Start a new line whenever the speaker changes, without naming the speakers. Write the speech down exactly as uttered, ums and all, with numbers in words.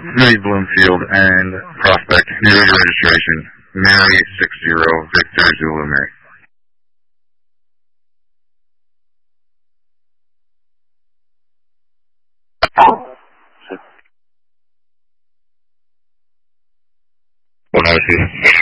Mary Bloomfield, and Prospect, New York registration, Mary six zero, Victor Zulu Mary.
One, I see.